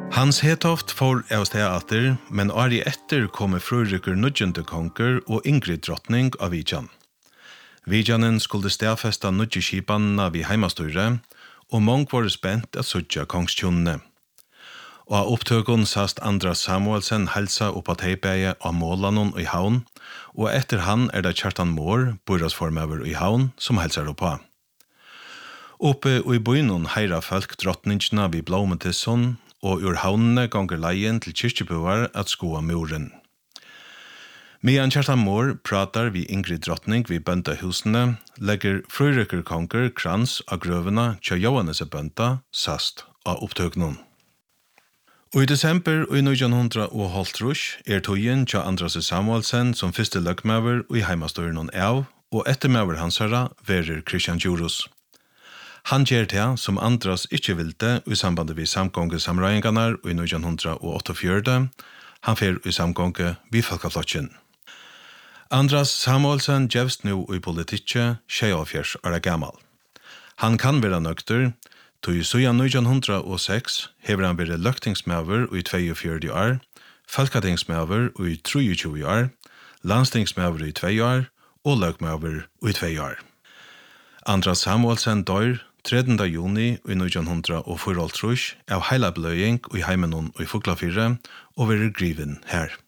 Hans Hetoft får av teater, men året etter kommer Frøyrykker nødgjende konger og Ingrid drottning av Vidjan. Vidjanen skulle stedfeste nødje skipanene ved heimastyret, og mange var spent at sødja kongstjonene. Og av opptøkken sast Andras Samuelsen helsa opp at heibeie av Målanon i havn, og etter han det Kjartan Mår, borasformøver i havn, som helsar oppa. Oppe i byen heira folk drottningene ved Blåmetesson, og ur havnene ganger leien til kyrkjebøver at skoa muren. Medan Kjartan Mår pratar vi Ingrid drottning vid bøndahusene, legger Frøyrykker konger krans av grøvene til Johannese bønda sast av opptøknen. Og i desember i 1912 togjen til Andras Samuelsen som første løgmøver i heimastøren av, og ettermøver hans herra verer Christian Djurus. Han gjør det som Andras ikke ville i sambandet ved samgångesamrøyngarna i 1948. Han fer i samgånge ved Folkeflotjen. Andras Samuelsen gjevst nå i politikket 26 år gammal. Han kan være nøgter, tog i 1906 hever han vært løgtingsmøver i 42 år, folketingsmøver i 23 år, landstingsmøver i 2 år og løgmøver i 2 år. Andras Samuelsen dør 13. juni i 1904 av heilabløying i heimenon i Fuglafyrre og være griven her.